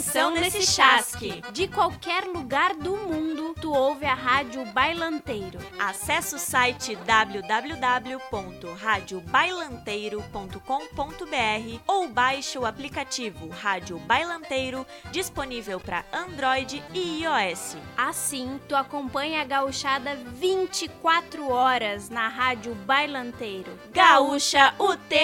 São nesse chasque. De qualquer lugar do mundo, tu ouve a Rádio Bailanteiro. Acesse o site www.radiobailanteiro.com.br ou baixe o aplicativo Rádio Bailanteiro, disponível para Android e iOS. Assim, tu acompanha a gauchada 24 horas na Rádio Bailanteiro. Gaúcha, o teu